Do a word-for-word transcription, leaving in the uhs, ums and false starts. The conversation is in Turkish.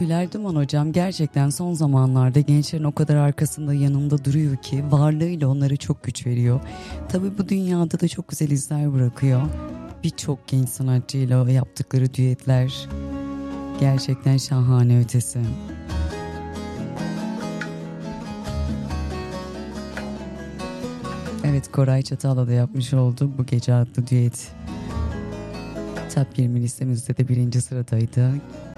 Teşekkürler Duman hocam. Gerçekten son zamanlarda gençlerin o kadar arkasında, yanında duruyor ki varlığıyla onlara çok güç veriyor. Tabii bu dünyada da çok güzel izler bırakıyor. Birçok genç sanatçıyla yaptıkları düetler gerçekten şahane ötesi. Evet, Koray Çatal'la da yapmış oldu bu gece adlı düet. Top yirmi listemizde de birinci sıradaydı.